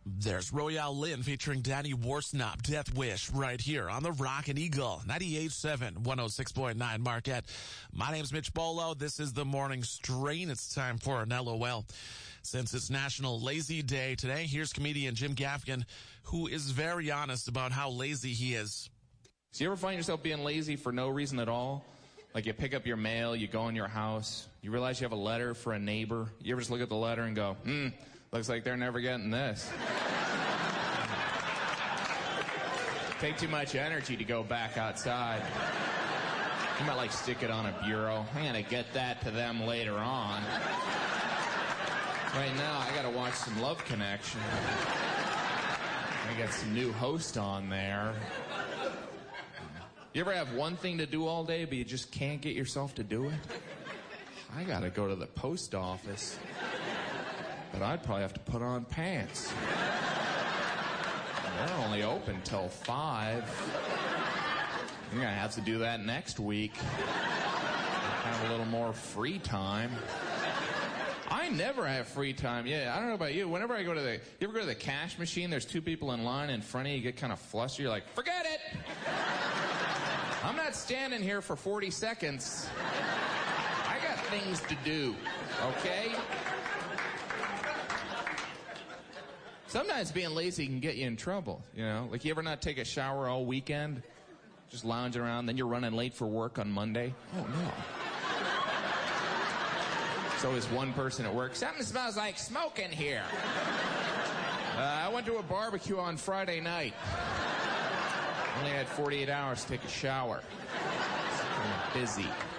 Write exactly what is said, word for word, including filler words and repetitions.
There's Royale Lynn featuring Danny Worsnop, Death Wish, right here on the Rockin' Eagle, ninety-eight point seven, one oh six point nine Marquette. My name's Mitch Bolo. This is the Morning Strain. It's time for an L O L. Since it's National Lazy Day today, here's comedian Jim Gaffigan, who is very honest about how lazy he is. So you ever find yourself being lazy for no reason at all? Like you pick up your mail, you go in your house, you realize you have a letter for a neighbor. You ever just look at the letter and go, hmm, looks like they're never getting this. Take too much energy to go back outside. You might like stick it on a bureau. I'm gonna get that to them later on. Right now, I gotta watch some Love Connection. I got some new host on there. You ever have one thing to do all day, but you just can't get yourself to do it? I gotta go to the post office. But I'd probably have to put on pants. They're only open till five. You're gonna have to do that next week. Have a little more free time. I never have free time. Yeah, I don't know about you. Whenever I go to the, you ever go to the cash machine, there's two people in line in front of you, you get kind of flustered. You're like, forget it! I'm not standing here for forty seconds. I got things to do, okay? Sometimes being lazy can get you in trouble, you know? Like, you ever not take a shower all weekend? Just lounging around, then you're running late for work on Monday? Oh, no. So is one person at work, something smells like smoke in here. Uh, I went to a barbecue on Friday night. Only had forty-eight hours to take a shower. I'm busy.